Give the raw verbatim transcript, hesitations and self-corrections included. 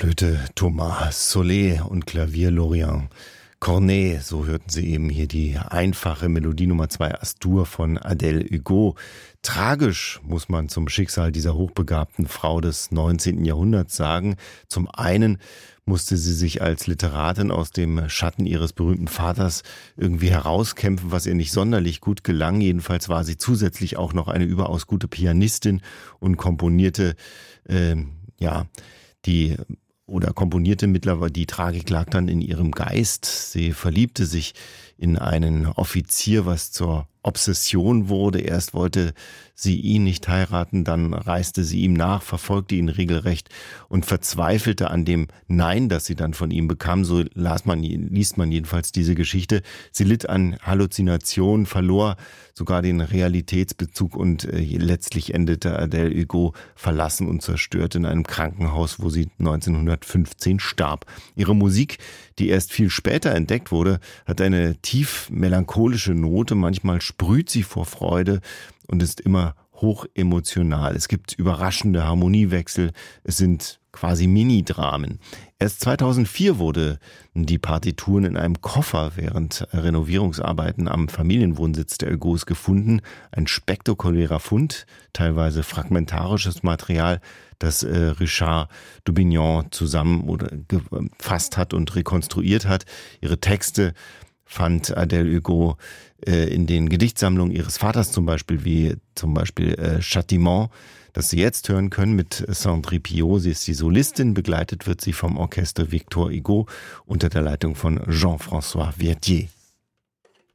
Flöte Thomas Solé und Klavier Lorient Cornet. So hörten Sie eben hier die einfache Melodie Nummer zwei As-Dur von Adèle Hugo. Tragisch muss man zum Schicksal dieser hochbegabten Frau des neunzehnten Jahrhunderts sagen. Zum einen musste sie sich als Literatin aus dem Schatten ihres berühmten Vaters irgendwie herauskämpfen, was ihr nicht sonderlich gut gelang. Jedenfalls war sie zusätzlich auch noch eine überaus gute Pianistin und komponierte, äh, ja, die oder komponierte mittlerweile, die Tragik lag dann in ihrem Geist. Sie verliebte sich in einen Offizier, was zur Obsession wurde. Erst wollte sie ihn nicht heiraten, dann reiste sie ihm nach, verfolgte ihn regelrecht und verzweifelte an dem Nein, das sie dann von ihm bekam. So las man, liest man jedenfalls diese Geschichte. Sie litt an Halluzinationen, verlor sogar den Realitätsbezug und äh, letztlich endete Adèle Hugo verlassen und zerstört in einem Krankenhaus, wo sie neunzehnhundertfünfzehn starb. Ihre Musik, die erst viel später entdeckt wurde, hat eine tief melancholische Note. Manchmal sprüht sie vor Freude und ist immer hoch emotional. Es gibt überraschende Harmoniewechsel. Es sind quasi Mini-Dramen. Erst zweitausendvier wurden die Partituren in einem Koffer während Renovierungsarbeiten am Familienwohnsitz der Hugos gefunden. Ein spektakulärer Fund, teilweise fragmentarisches Material, das äh, Richard Dubignon zusammen oder gefasst hat und rekonstruiert hat. Ihre Texte fand Adèle Hugo äh, in den Gedichtsammlungen ihres Vaters zum Beispiel, wie zum Beispiel äh, Châtiment, das Sie jetzt hören können mit Sandrine Piot. Sie ist die Solistin, begleitet wird sie vom Orchester Victor Hugo unter der Leitung von Jean-François Verdier.